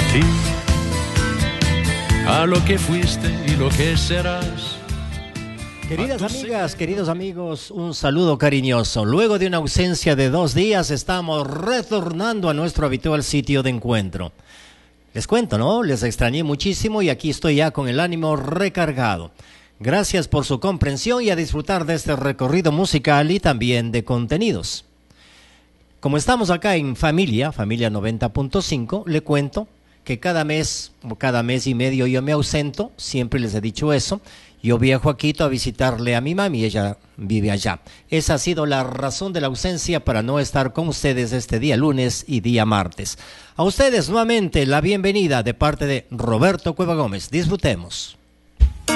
ti, a lo que fuiste y lo que serás. Queridas amigas, queridos amigos, un saludo cariñoso. Luego de una ausencia de 2 días, estamos retornando a nuestro habitual sitio de encuentro. Les cuento, ¿no? Les extrañé muchísimo y aquí estoy ya con el ánimo recargado. Gracias por su comprensión y a disfrutar de este recorrido musical y también de contenidos. Como estamos acá en Familia 90.5, le cuento que cada mes o cada mes y medio yo me ausento, siempre les he dicho eso. Yo viajo a Quito a visitarle a mi mami, ella vive allá. Esa ha sido la razón de la ausencia para no estar con ustedes este día lunes y día martes. A ustedes nuevamente la bienvenida de parte de Roberto Cueva Gómez. Disfrutemos.